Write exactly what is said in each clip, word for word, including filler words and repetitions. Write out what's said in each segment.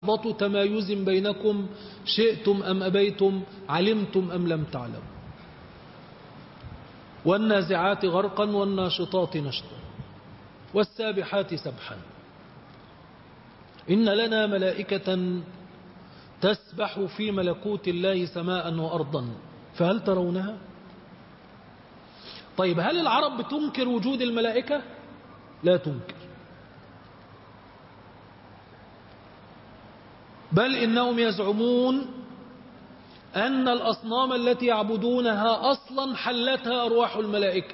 لحظة تمايز بينكم شئتم أم أبيتم علمتم أم لم تعلموا والنازعات غرقا والناشطات نشطا والسابحات سبحا إن لنا ملائكة تسبح في ملكوت الله سماء وأرضا فهل ترونها؟ طيب هل العرب بتنكر وجود الملائكة؟ لا تنكر، بل إنهم يزعمون أن الأصنام التي يعبدونها أصلا حلتها أرواح الملائكة.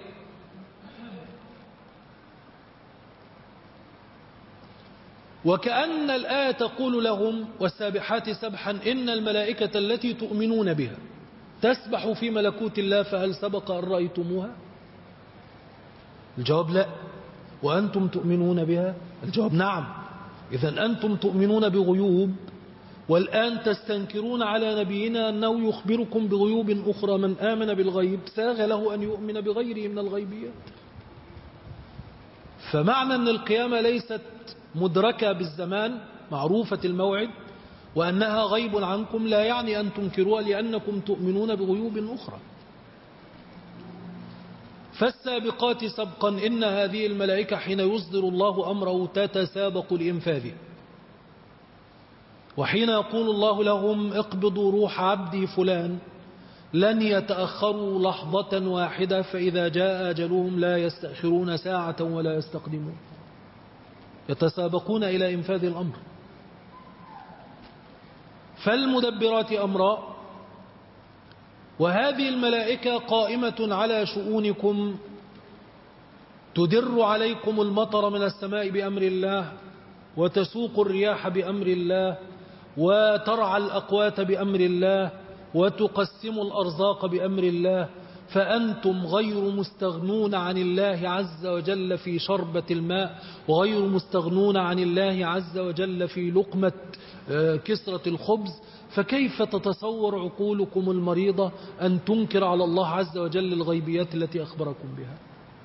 وكأن الآية تقول لهم والسابحات سبحا إن الملائكة التي تؤمنون بها تسبح في ملكوت الله فهل سبق أن رأيتموها؟ الجواب لا. وأنتم تؤمنون بها؟ الجواب نعم. إذن أنتم تؤمنون بغيوب والآن تستنكرون على نبينا أنه يخبركم بغيوب أخرى. من آمن بالغيب ساغ له أن يؤمن بغيره من الغيبيات. فمعنى أن القيامة ليست مدركة بالزمان معروفة الموعد وأنها غيب عنكم لا يعني أن تنكروها لأنكم تؤمنون بغيوب أخرى. فالسابقات سبقا إن هذه الملائكة حين يصدر الله أمره تتسابق لإنفاذه، وحين يقول الله لهم اقبضوا روح عبدي فلان لن يتأخروا لحظة واحدة فإذا جاء أجلهم لا يستأخرون ساعة ولا يستقدمون. يتسابقون إلى إنفاذ الأمر. فالمدبرات أمرا، وهذه الملائكة قائمة على شؤونكم تدر عليكم المطر من السماء بأمر الله وتسوق الرياح بأمر الله وترعى الأقوات بأمر الله وتقسم الأرزاق بأمر الله. فأنتم غير مستغنون عن الله عز وجل في شربة الماء وغير مستغنون عن الله عز وجل في لقمة كسرة الخبز. فكيف تتصور عقولكم المريضة أن تنكر على الله عز وجل الغيبيات التي أخبركم بها؟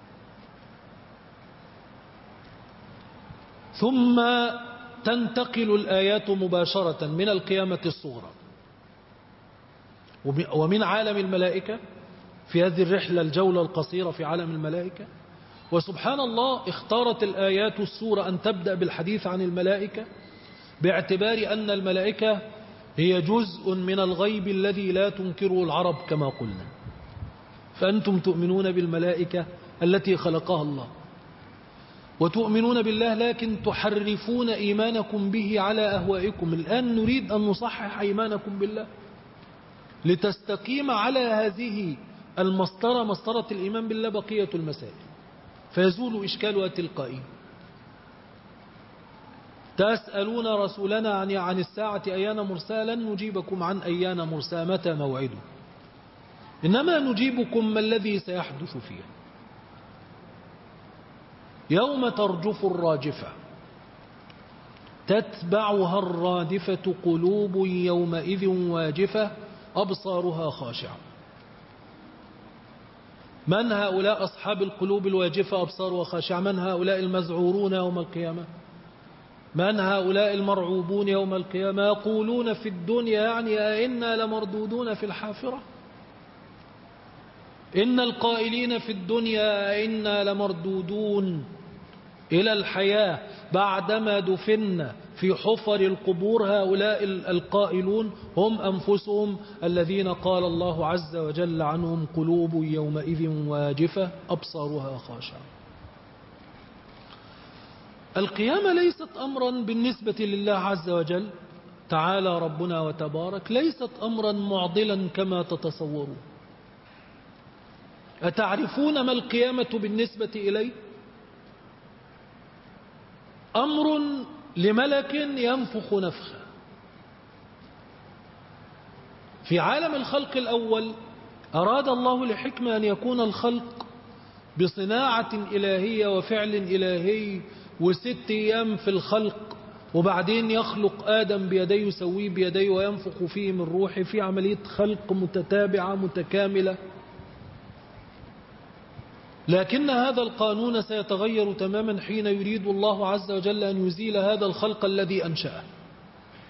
ثم تنتقل الآيات مباشرة من القيامة الصغرى ومن عالم الملائكة في هذه الرحلة الجولة القصيرة في عالم الملائكة. وسبحان الله اختارت الآيات السورة أن تبدأ بالحديث عن الملائكة باعتبار أن الملائكة هي جزء من الغيب الذي لا تنكره العرب كما قلنا. فأنتم تؤمنون بالملائكة التي خلقها الله وتؤمنون بالله لكن تحرفون إيمانكم به على أهوائكم. الآن نريد أن نصحح إيمانكم بالله لتستقيم على هذه المسطرة مسطرة الإيمان بالله بقية المسائل فيزول إشكالها تلقائيا. تسألون رسولنا عن عن الساعة أيان مرسالا نجيبكم عن أيان مرسا متى موعده إنما نجيبكم ما الذي سيحدث فيه. يوم ترجف الراجفة تتبعها الرادفة قلوب يومئذ واجفة أبصارها خاشعة. من هؤلاء أصحاب القلوب الواجفة أبصارها خاشعة؟ من هؤلاء المذعورون يوم القيامة؟ من هؤلاء المرعوبون يوم القيامة؟ يقولون في الدنيا يعني أئنا لمردودون في الحافرة. إن القائلين في الدنيا أئنا لمردودون إلى الحياة بعدما دفنا في حفر القبور. هؤلاء القائلون هم أنفسهم الذين قال الله عز وجل عنهم قلوب يومئذ واجفة أبصارها خاشعة. القيامة ليست أمرا بالنسبة لله عز وجل تعالى ربنا وتبارك، ليست أمرا معضلا كما تتصورون. أتعرفون ما القيامة بالنسبة إليه؟ أمر لملك ينفخ نفخا. في عالم الخلق الأول أراد الله لحكمة أن يكون الخلق بصناعة إلهية وفعل إلهي وست أيام في الخلق وبعدين يخلق آدم بيديه يسويه بيديه وينفخ فيه من روحه في عملية خلق متتابعة متكاملة. لكن هذا القانون سيتغير تماما حين يريد الله عز وجل أن يزيل هذا الخلق الذي أنشأه